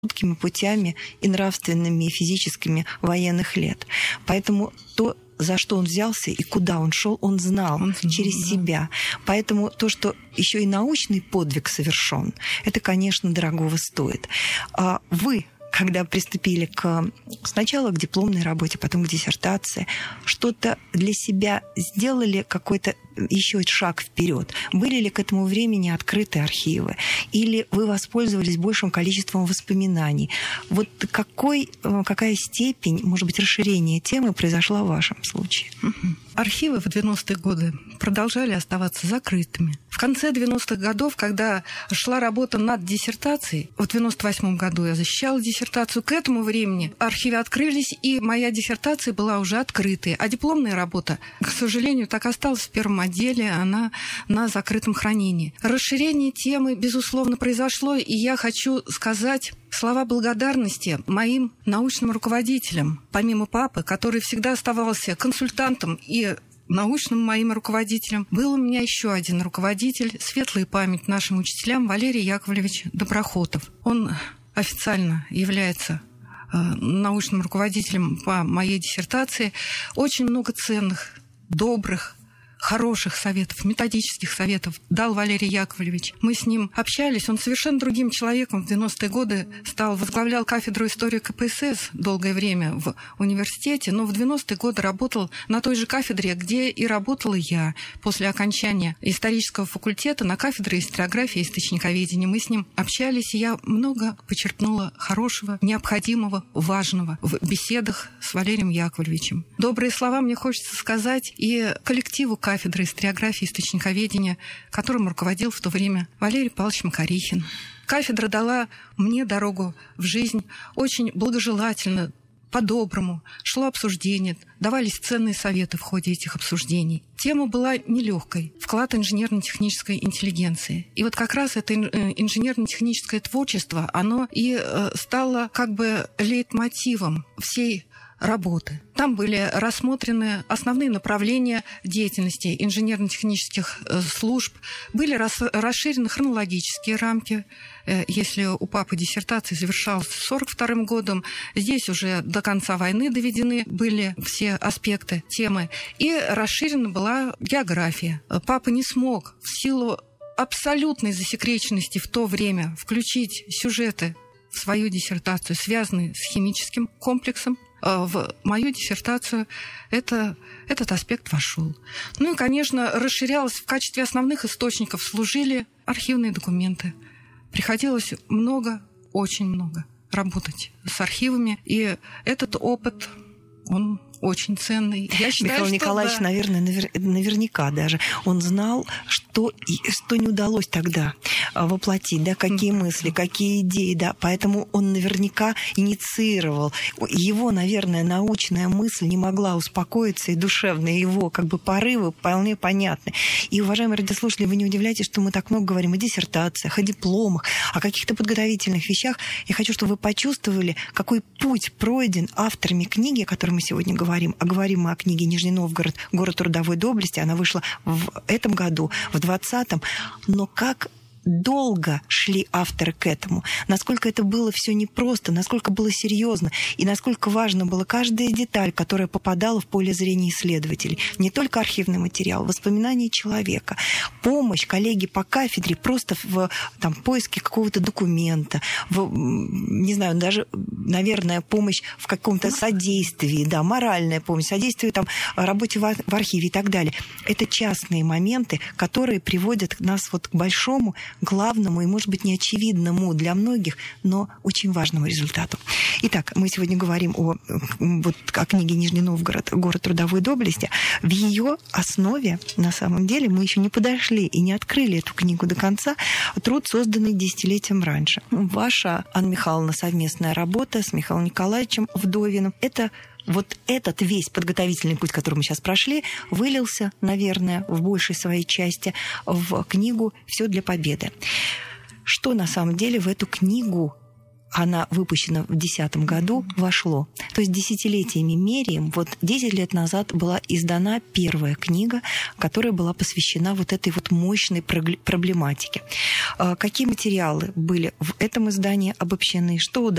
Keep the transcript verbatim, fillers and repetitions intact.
жуткими путями и нравственными, и физическими военных лет. Поэтому то, за что он взялся и куда он шел, он знал, он знал через да. себя. Поэтому то, что еще и научный подвиг совершен, это, конечно, дорогого стоит. А вы, когда приступили к, сначала к дипломной работе, потом к диссертации, что-то для себя сделали, какой-то еще шаг вперед? Были ли к этому времени открыты архивы? Или вы воспользовались большим количеством воспоминаний? Вот какой, какая степень, может быть, расширения темы произошла в вашем случае? Архивы в девяностые годы продолжали оставаться закрытыми. В конце девяностых годов, когда шла работа над диссертацией, в девяносто восьмом году я защищала диссертацию, к этому времени архивы открылись, и моя диссертация была уже открытой. А дипломная работа, к сожалению, так осталась в первом отделе, она на закрытом хранении. Расширение темы, безусловно, произошло, и я хочу сказать слова благодарности моим научным руководителям, помимо папы, который всегда оставался консультантом и научным моим руководителем. Был у меня еще один руководитель, светлая память нашим учителям, Валерий Яковлевич Доброхотов. Он официально является э, научным руководителем по моей диссертации. Очень много ценных, добрых, хороших советов, методических советов дал Валерий Яковлевич. Мы с ним общались. Он совершенно другим человеком в девяностые годы стал, возглавлял кафедру истории ка пэ эс эс долгое время в университете, но в девяностые годы работал на той же кафедре, где и работала я после окончания исторического факультета на кафедре историографии и источниковедения. Мы с ним общались, и я много почерпнула хорошего, необходимого, важного в беседах с Валерием Яковлевичем. Добрые слова мне хочется сказать и коллективу кафедры историографии и источниковедения, которым руководил в то время Валерий Павлович Макарихин. Кафедра дала мне дорогу в жизнь очень благожелательно, по-доброму. Шло обсуждение, давались ценные советы в ходе этих обсуждений. Тема была нелегкой. Вклад инженерно-технической интеллигенции. И вот как раз это инженерно-техническое творчество, оно и стало как бы лейтмотивом всей работы. Там были рассмотрены основные направления деятельности инженерно-технических служб, были рас- расширены хронологические рамки. Если у папы диссертация завершалась сорок вторым годом, здесь уже до конца войны доведены были все аспекты темы, и расширена была география. Папа не смог в силу абсолютной засекреченности в то время включить сюжеты в свою диссертацию, связанные с химическим комплексом. В мою диссертацию это, этот аспект вошел. Ну и, конечно, расширялось, в качестве основных источников служили архивные документы. Приходилось много, очень много работать с архивами, и этот опыт, он очень ценный. Я считаю, Михаил что Николаевич, да. наверное, навер... наверняка даже, он знал, что, что не удалось тогда воплотить, да, какие мысли, какие идеи, да, поэтому он наверняка инициировал. Его, наверное, научная мысль не могла успокоиться, и душевные его как бы порывы вполне понятны. И, уважаемые радиослушатели, вы не удивляйтесь, что мы так много говорим о диссертациях, о дипломах, о каких-то подготовительных вещах. Я хочу, чтобы вы почувствовали, какой путь пройден авторами книги, о которой мы сегодня говорим. А говорим мы о книге «Нижний Новгород. Город трудовой доблести». Она вышла в этом году, в двадцатом. Но как долго шли авторы к этому, насколько это было все непросто, насколько было серьезно, и насколько важно было каждая деталь, которая попадала в поле зрения исследователей. Не только архивный материал, воспоминания человека, помощь коллеги по кафедре просто в там, поиске какого-то документа, в, не знаю, даже, наверное, помощь в каком-то содействии, да, моральная помощь, содействие там, работе в, в архиве и так далее. Это частные моменты, которые приводят нас вот к большому, главному и, может быть, неочевидному для многих, но очень важному результату. Итак, мы сегодня говорим о, вот, о книге «Нижний Новгород. Город трудовой доблести». В ее основе, на самом деле, мы еще не подошли и не открыли эту книгу до конца. Труд, созданный десятилетием раньше. Ваша, Анна Михайловна, совместная работа с Михаилом Николаевичем Вдовиным – это вот этот весь подготовительный путь, который мы сейчас прошли, вылился, наверное, в большей своей части в книгу «Все для победы». Что на самом деле в эту книгу она выпущена в две тысячи десятом году, вошло. То есть десятилетиями меряем. Вот десять лет назад была издана первая книга, которая была посвящена вот этой вот мощной проблематике. Какие материалы были в этом издании обобщены, что